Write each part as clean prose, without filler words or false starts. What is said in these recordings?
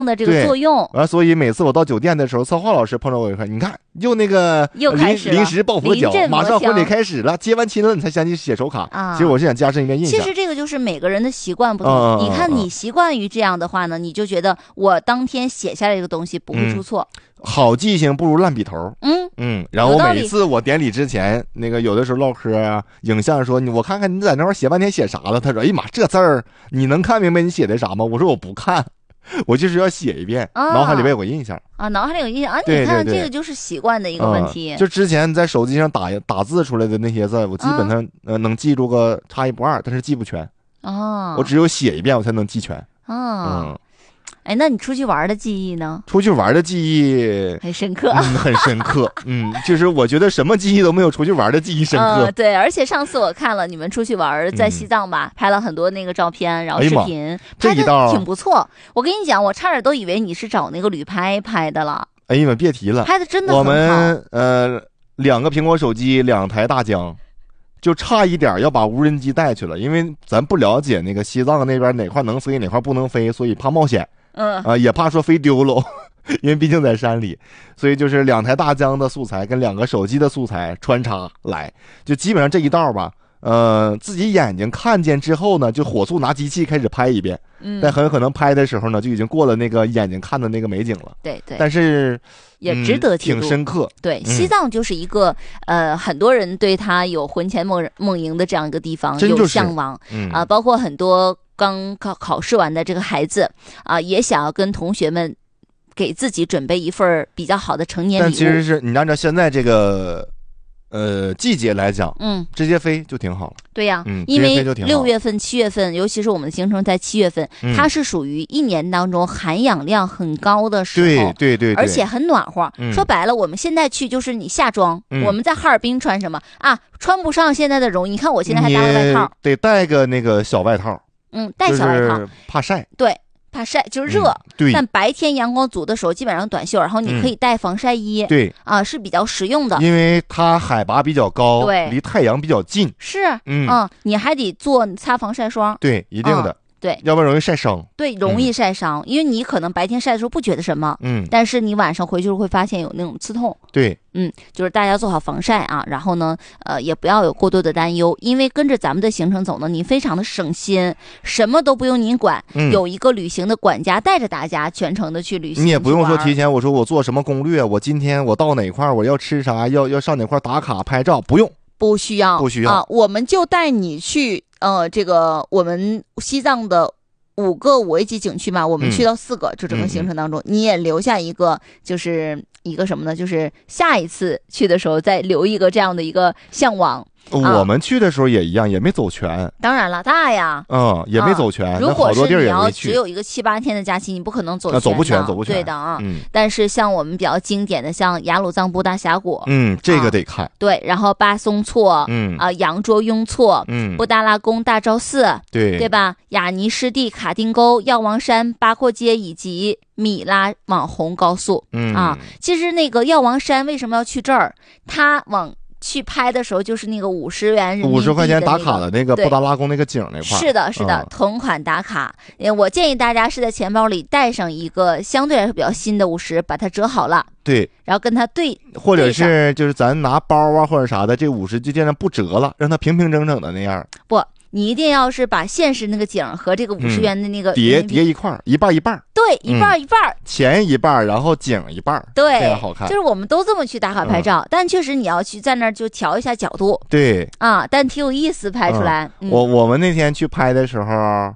的这个作用。 所以每次我到酒店的时候，策划老师碰着我一块，你看又那个临时抱佛脚，马上婚礼开始了，接完亲了你才想起写手卡其实我是想加深一个印象。 其实这个就是每个人的习惯不同，你看你习惯于这样的话呢，你就觉得我当天写下来这个东西不会出错。 好记性不如烂笔头。然后每次我典礼之前，那个有的时候唠嗑啊，影像说我看看你在那块写半天写啥了？他说：“哎呀妈，这字儿你能看明白你写的啥吗？”我说：“我不看，我就是要写一遍，脑海里边有个印象啊，脑海里有印象啊。”你看这个就是习惯的一个问题。 就之前在手机上打字出来的那些字，我基本上能记住个差一不二，但是记不全。我只有写一遍我才能记全。 哎，那你出去玩的记忆呢？ 出去玩的记忆很深刻， 很深刻。就是我觉得什么记忆都没有出去玩的记忆深刻。 对，而且上次我看了你们出去玩，在西藏吧，拍了很多那个照片，然后视频，拍的挺不错。我跟你讲，我差点都以为你是找那个旅拍拍的了。 哎呀妈，别提了， 拍的真的很好。 我们2个苹果手机，2台大疆。就差一点要把无人机带去了，因为咱不了解那个西藏那边哪块能飞哪块不能飞，所以怕冒险。也怕说飞丢了，因为毕竟在山里，所以就是2台大疆的素材跟2个手机的素材穿插来，就基本上这一道吧。自己眼睛看见之后呢，就火速拿机器开始拍一遍。但很有可能拍的时候呢，就已经过了那个眼睛看的那个美景了。 对， 但是也值得记录， 挺深刻。 对，西藏就是一个很多人对他有魂牵梦萦的这样一个地方，有向往。包括很多刚考试完的这个孩子也想要跟同学们给自己准备一份比较好的成年礼物。 但其实是你按照现在这个季节来讲，直接飞就挺好了。 对呀，因为6月份、7月份，尤其是我们的行程在7月份，它是属于一年当中含氧量很高的时候， 对， 而且很暖和。说白了，我们现在去就是你夏装，我们在哈尔滨穿什么啊？穿不上现在的绒衣。你看我现在还搭个外套， 得带个那个小外套。 带小外套， 怕晒。 对。怕晒就是热，但白天阳光足的时候基本上短袖，然后你可以带防晒衣， 对是比较实用的， 因为它海拔比较高，对，离太阳比较近， 是，你还得擦防晒霜， 对，一定的， 对， 要不然容易晒伤， 对，容易晒伤，因为你可能白天晒的时候不觉得什么，但是你晚上回去会发现有那种刺痛， 对， 就是大家做好防晒啊，然后呢，也不要有过多的担忧，因为跟着咱们的行程走呢，你非常的省心，什么都不用您管，有一个旅行的管家带着大家全程的去旅行， 你也不用说提前我说我做什么攻略，我今天我到哪块我要吃啥，要上哪块打卡拍照，不需要啊，我们就带你去这个我们西藏的5个5A级景区嘛，我们去到4个，就整个行程当中，你也留下一个，就是一个什么呢？就是下一次去的时候再留一个这样的一个向往。 我们去的时候也一样，也没走全。 当然了，大呀， 也没走全。 如果是你要只有一个7、8天的假期，你不可能走全的， 走不全。 对的啊。但是像我们比较经典的，像雅鲁藏布大峡谷， 这个得看。 对，然后巴松措，羊卓雍措，布达拉宫大昭寺，对吧？雅尼湿地、卡丁沟、药王山、八廓街以及米拉网红高速，其实那个药王山为什么要去这儿？它去拍的时候就是那个50元人民币的、50 块钱打卡的那个布达拉宫那个景那块， 是的，同款打卡。我建议大家是在钱包里带上一个相对来说比较新的50，把它折好了， 对， 然后跟它对， 或者是就是咱拿包啊或者啥的，这50就尽量不折了，让它平平整整的那样。 不，你一定要是把现实那个景和这个50元的那个叠一块，一半一半。 对，一半一半， 钱一半，然后景一半， 对， 这样好看。 就是我们都这么去打卡拍照，但确实你要去在那儿就调一下角度， 对啊，但挺有意思拍出来。 我们那天去拍的时候，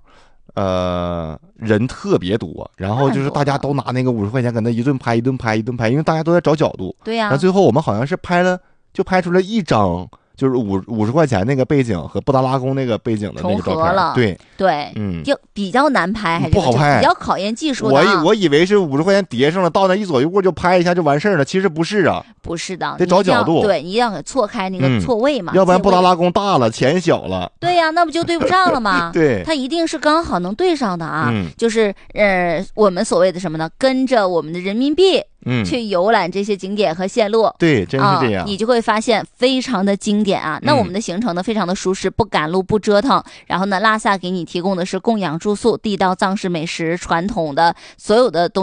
人特别多，然后就是大家都拿那个50块钱搁那一顿拍，因为大家都在找角度。 对呀。 然后最后我们好像是拍出来一张。就是50块钱那个背景和布达拉宫那个背景的那个照片重合了，对，就比较难拍，还是不好拍， 比较考验技术的。 我以为是50块钱叠上了，到那一左一过就拍一下就完事儿了，其实不是啊， 不是的， 得找角度， 对，你要给错开那个错位嘛， 要不然布达拉宫大了，钱小了， 对呀，那不就对不上了吗？ 对， 它一定是刚好能对上的啊，就是我们所谓的什么呢？跟着我们的人民币去游览这些景点和线路。 对，真是这样。 你就会发现非常的经典啊。那我们的行程呢非常的舒适，不赶路不折腾。然后呢，拉萨给你提供的是供养住宿、地道藏式美食、传统的所有的东西。